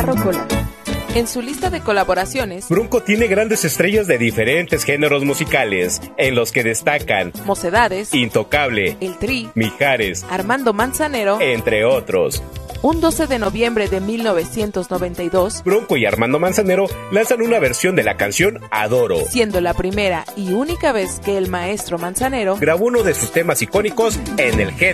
Rocola. En su lista de colaboraciones, Bronco tiene grandes estrellas de diferentes géneros musicales, en los que destacan Mocedades, Intocable, El Tri, Mijares, Armando Manzanero, entre otros. Un 12 de noviembre de 1992, Bronco y Armando Manzanero lanzan una versión de la canción Adoro, siendo la primera y única vez que el maestro Manzanero grabó uno de sus temas icónicos en el género